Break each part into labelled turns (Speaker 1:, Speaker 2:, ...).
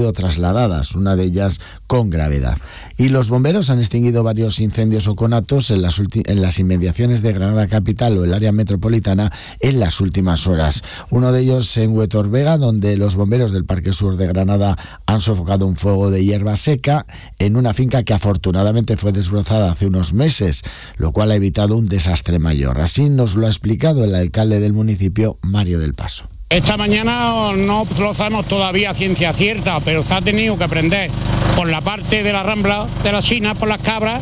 Speaker 1: sido trasladadas, una de ellas con gravedad. Y los bomberos han extinguido varios incendios o conatos en las inmediaciones de Granada capital o el área metropolitana en las últimas horas. Uno de ellos en Huetor-Vega, donde los bomberos del Parque Sur de Granada han sofocado un fuego de hierba seca en una finca que afortunadamente fue desbrozada hace unos meses, lo cual ha evitado un desastre mayor. Así nos lo ha explicado el alcalde del municipio, Mario del Paso.
Speaker 2: Esta mañana no lo sabemos todavía a ciencia cierta, pero se ha tenido que prender por la parte de la Rambla de la China, por las Cabras,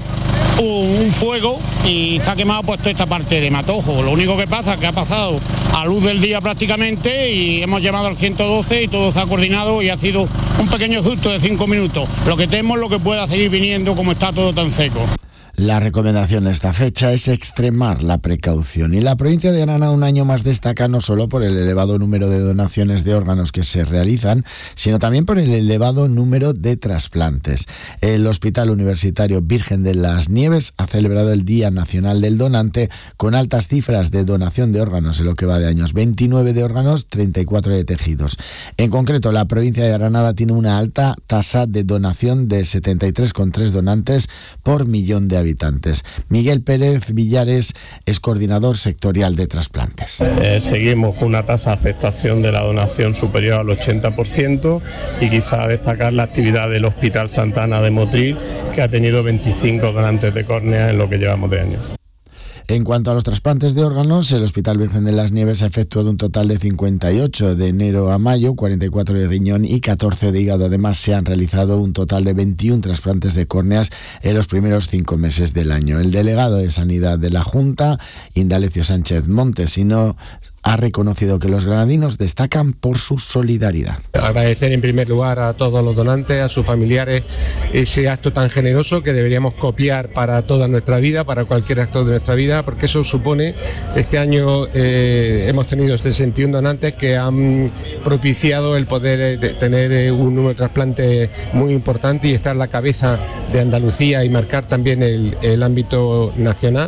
Speaker 2: un fuego y se ha quemado pues toda esta parte de Matojo. Lo único que pasa es que ha pasado a luz del día prácticamente y hemos llamado al 112 y todo se ha coordinado y ha sido un pequeño susto de 5 minutos. Lo que temo es lo que pueda seguir viniendo como está todo tan seco.
Speaker 1: La recomendación a esta fecha es extremar la precaución y la provincia de Granada un año más destaca no solo por el elevado número de donaciones de órganos que se realizan, sino también por el elevado número de trasplantes. El Hospital Universitario Virgen de las Nieves ha celebrado el Día Nacional del Donante con altas cifras de donación de órganos en lo que va de años, 29 de órganos, 34 de tejidos. En concreto, la provincia de Granada tiene una alta tasa de donación de 73,3 donantes por millón de habitantes. Miguel Pérez Villares es coordinador sectorial de trasplantes.
Speaker 3: Seguimos con una tasa de aceptación de la donación superior al 80% y quizá destacar la actividad del Hospital Santa Ana de Motril, que ha tenido 25 donantes de córnea en lo que llevamos de año.
Speaker 1: En cuanto a los trasplantes de órganos, el Hospital Virgen de las Nieves ha efectuado un total de 58 de enero a mayo, 44 de riñón y 14 de hígado. Además, se han realizado un total de 21 trasplantes de córneas en los primeros 5 meses del año. El delegado de Sanidad de la Junta, Indalecio Sánchez Montesino, ha reconocido que los granadinos destacan por su solidaridad.
Speaker 4: Agradecer en primer lugar a todos los donantes, a sus familiares, ese acto tan generoso que deberíamos copiar para toda nuestra vida, para cualquier acto de nuestra vida, porque eso supone, este año hemos tenido 61 donantes que han propiciado el poder tener un número de trasplantes muy importante y estar en la cabeza de Andalucía y marcar también el ámbito nacional.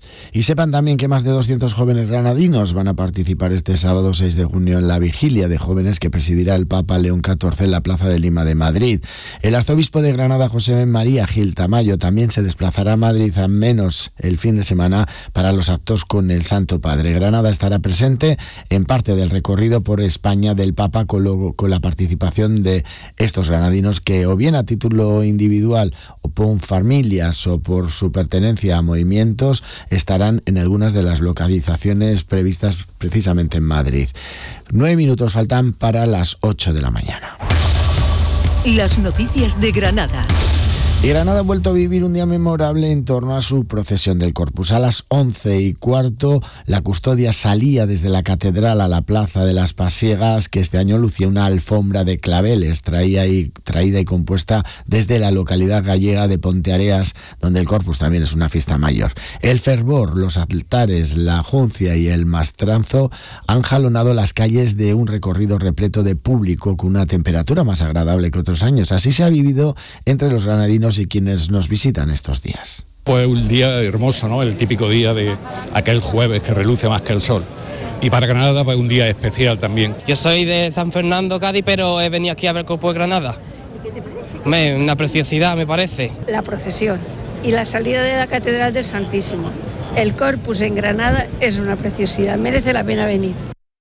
Speaker 1: Y sepan también que más de 200 jóvenes granadinos van a participar este sábado 6 de junio en la vigilia de jóvenes que presidirá el Papa León XIV en la Plaza de Lima de Madrid. El arzobispo de Granada, José María Gil Tamayo, también se desplazará a Madrid al menos el fin de semana para los actos con el Santo Padre. Granada estará presente en parte del recorrido por España del Papa con la participación de estos granadinos que, o bien a título individual o por familias o por su pertenencia a movimientos, estarán en algunas de las localizaciones previstas precisamente en Madrid. 9 minutos faltan para las 8 de la mañana.
Speaker 5: Las noticias de Granada.
Speaker 1: Y Granada ha vuelto a vivir un día memorable en torno a su procesión del Corpus. A las 11:15, la custodia salía desde la catedral a la Plaza de las Pasiegas, que este año lucía una alfombra de claveles traída y compuesta desde la localidad gallega de Ponteareas, donde el Corpus también es una fiesta mayor. El fervor, los altares, la juncia y el mastranzo han jalonado las calles de un recorrido repleto de público con una temperatura más agradable que otros años. Así se ha vivido entre los granadinos y quienes nos visitan estos días.
Speaker 6: Pues un día hermoso, ¿no? El típico día de aquel jueves que reluce más que el sol. Y para Granada, pues un día especial también.
Speaker 7: Yo soy de San Fernando, Cádiz, pero he venido aquí a ver el Corpus de Granada. Una preciosidad, me parece. La procesión y la salida de la Catedral del Santísimo. El Corpus en Granada es una preciosidad, merece la pena venir.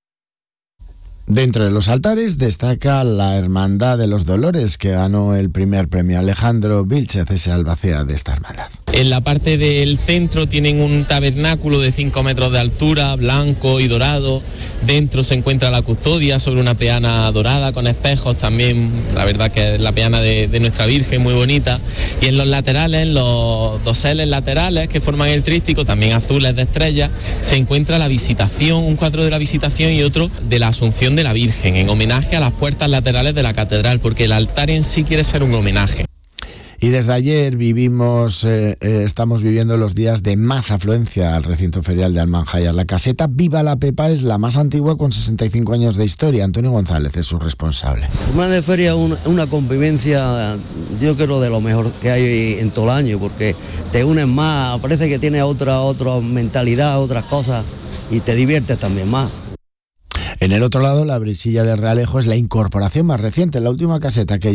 Speaker 1: Dentro de los altares destaca la Hermandad de los Dolores, que ganó el primer premio. Alejandro Vilchez es el albacea de esta hermandad.
Speaker 8: En la parte del centro tienen un tabernáculo de 5 metros de altura, blanco y dorado. Dentro se encuentra la custodia sobre una peana dorada con espejos también. La verdad que es la peana de nuestra Virgen, muy bonita. Y en los laterales, en los doseles laterales que forman el tríptico, también azules de estrellas, se encuentra la Visitación, un cuadro de la Visitación y otro de la Asunción de la Virgen, en homenaje a las puertas laterales de la catedral, porque el altar en sí quiere ser un homenaje.
Speaker 1: Y desde ayer estamos viviendo los días de más afluencia al recinto ferial de Almanjayar. La caseta Viva la Pepa es la más antigua con 65 años de historia. Antonio González es su responsable.
Speaker 9: Semana de feria es una convivencia, yo creo, de lo mejor que hay en todo el año, porque te unes más, parece que tienes otra mentalidad, otras cosas, y te diviertes también más.
Speaker 1: En el otro lado, la Brisilla de Realejo es la incorporación más reciente, la última caseta que